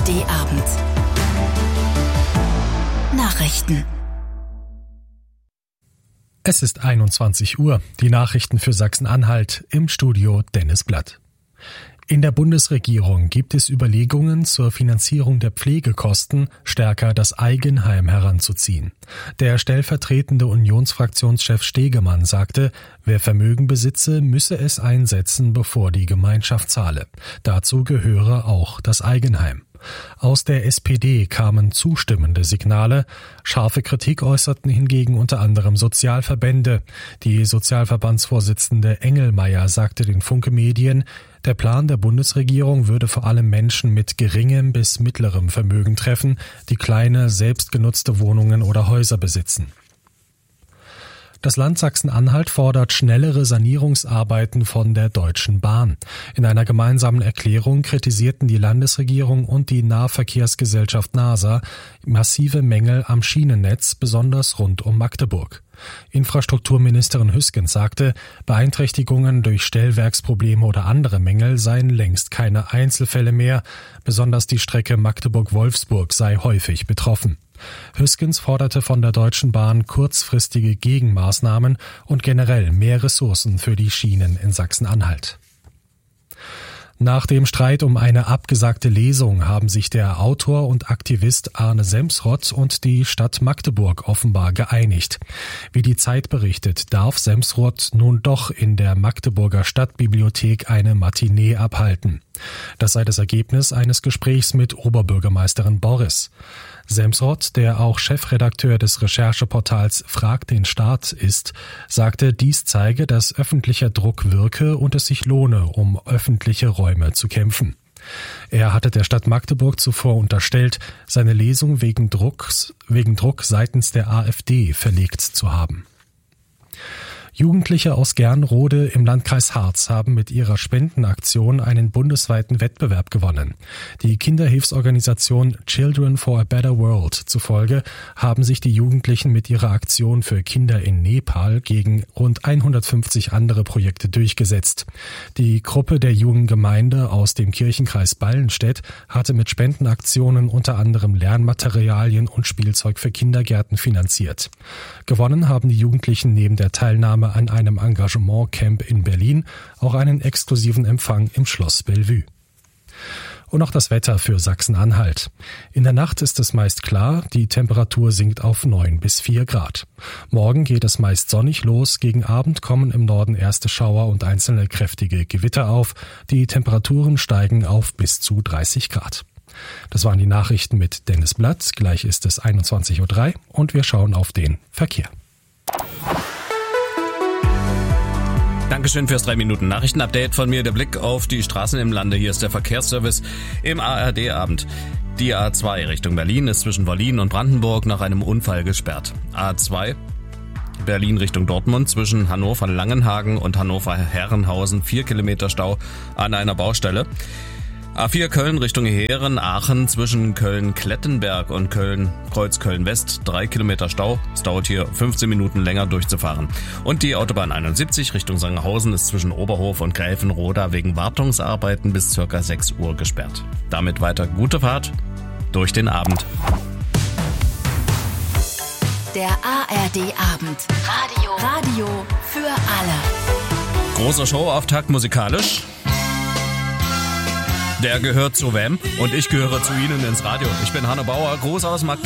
ARD-Abend. Nachrichten. Es ist 21 Uhr. Die Nachrichten für Sachsen-Anhalt, im Studio Dennis Blatt. In der Bundesregierung gibt es Überlegungen zur Finanzierung der Pflegekosten, stärker das Eigenheim heranzuziehen. Der stellvertretende Unionsfraktionschef Stegemann sagte, wer Vermögen besitze, müsse es einsetzen, bevor die Gemeinschaft zahle. Dazu gehöre auch das Eigenheim. Aus der SPD kamen zustimmende Signale. Scharfe Kritik äußerten hingegen unter anderem Sozialverbände. Die Sozialverbandsvorsitzende Engelmeier sagte den Funke Medien, der Plan der Bundesregierung würde vor allem Menschen mit geringem bis mittlerem Vermögen treffen, die kleine, selbstgenutzte Wohnungen oder Häuser besitzen. Das Land Sachsen-Anhalt fordert schnellere Sanierungsarbeiten von der Deutschen Bahn. In einer gemeinsamen Erklärung kritisierten die Landesregierung und die Nahverkehrsgesellschaft NASA massive Mängel am Schienennetz, besonders rund um Magdeburg. Infrastrukturministerin Hüskens sagte, Beeinträchtigungen durch Stellwerksprobleme oder andere Mängel seien längst keine Einzelfälle mehr, besonders die Strecke Magdeburg-Wolfsburg sei häufig betroffen. Hüskens forderte von der Deutschen Bahn kurzfristige Gegenmaßnahmen und generell mehr Ressourcen für die Schienen in Sachsen-Anhalt. Nach dem Streit um eine abgesagte Lesung haben sich der Autor und Aktivist Arne Semsrott und die Stadt Magdeburg offenbar geeinigt. Wie die Zeit berichtet, darf Semsrott nun doch in der Magdeburger Stadtbibliothek eine Matinee abhalten. Das sei das Ergebnis eines Gesprächs mit Oberbürgermeisterin Borris. Semsrott, der auch Chefredakteur des Rechercheportals Frag den Staat ist, sagte, dies zeige, dass öffentlicher Druck wirke und es sich lohne, um öffentliche Räume zu kämpfen. Er hatte der Stadt Magdeburg zuvor unterstellt, seine Lesung wegen Druck seitens der AfD verlegt zu haben. Jugendliche aus Gernrode im Landkreis Harz haben mit ihrer Spendenaktion einen bundesweiten Wettbewerb gewonnen. Die Kinderhilfsorganisation Children for a Better World zufolge haben sich die Jugendlichen mit ihrer Aktion für Kinder in Nepal gegen rund 150 andere Projekte durchgesetzt. Die Gruppe der jungen Gemeinde aus dem Kirchenkreis Ballenstedt hatte mit Spendenaktionen unter anderem Lernmaterialien und Spielzeug für Kindergärten finanziert. Gewonnen haben die Jugendlichen neben der Teilnahme an einem Engagement-Camp in Berlin auch einen exklusiven Empfang im Schloss Bellevue. Und noch das Wetter für Sachsen-Anhalt. In der Nacht ist es meist klar, die Temperatur sinkt auf 9 bis 4 Grad. Morgen geht es meist sonnig los, gegen Abend kommen im Norden erste Schauer und einzelne kräftige Gewitter auf. Die Temperaturen steigen auf bis zu 30 Grad. Das waren die Nachrichten mit Dennis Blatt. Gleich ist es 21.03 Uhr und wir schauen auf den Verkehr. Dankeschön fürs 3-Minuten-Nachrichten-Update von mir. Der Blick auf die Straßen im Lande. Hier ist der Verkehrsservice im ARD-Abend. Die A2 Richtung Berlin ist zwischen Wollin und Brandenburg nach einem Unfall gesperrt. A2 Berlin Richtung Dortmund zwischen Hannover-Langenhagen und Hannover-Herrenhausen 4 Kilometer Stau an einer Baustelle. A4 Köln Richtung Heeren, Aachen zwischen Köln-Klettenberg und Kreuz Köln-West 3 Kilometer Stau. Es dauert hier 15 Minuten länger durchzufahren. Und die Autobahn 71 Richtung Sangerhausen ist zwischen Oberhof und Gräfenroda wegen Wartungsarbeiten bis ca. 6 Uhr gesperrt. Damit weiter gute Fahrt durch den Abend. Der ARD-Abend. Radio für alle. Großer Showauftakt musikalisch. Der gehört zu Wham und ich gehöre zu Ihnen ins Radio. Ich bin Hanne Bauer, groß aus Magdeburg.